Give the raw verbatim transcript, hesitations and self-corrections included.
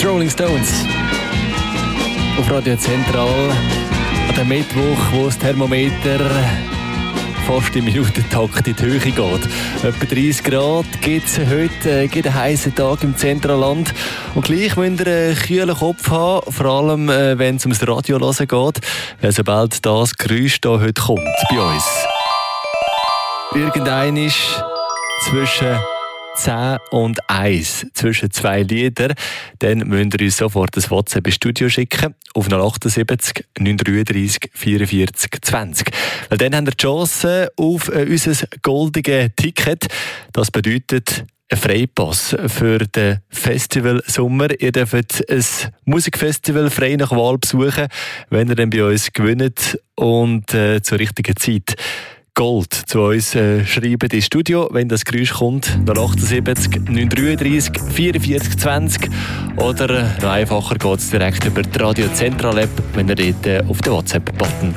Die Rolling Stones auf Radio Zentral an dem Mittwoch, wo das Thermometer fast im Minutentakt in die Höhe geht. Etwa dreißig Grad gibt es heute, äh, gibt einen heißen Tag im Zentralland. Und gleich müsst ihr einen kühlen Kopf haben, vor allem äh, wenn es ums Radio hören geht, weil sobald das Geräusch hier heute kommt bei uns. Irgendein ist zwischen zehn und eins, zwischen zwei Lieder, dann müsst ihr uns sofort das WhatsApp ins Studio schicken auf null achtundsiebzig neun dreiunddreißig vierundvierzig zwanzig. Weil dann habt ihr die Chance auf äh, unser goldiges Ticket. Das bedeutet ein Freipass für den Festivalsommer. Ihr dürft ein Musikfestival frei nach Wahl besuchen, wenn ihr dann bei uns gewinnt und äh, zur richtigen Zeit Gold zu uns äh, schreiben ins Studio, wenn das Geräusch kommt, null achtundsiebzig neun dreiunddreißig vierundvierzig zwanzig, oder äh, noch einfacher geht es direkt über die Radio Zentral App, wenn ihr dort äh, auf den WhatsApp-Button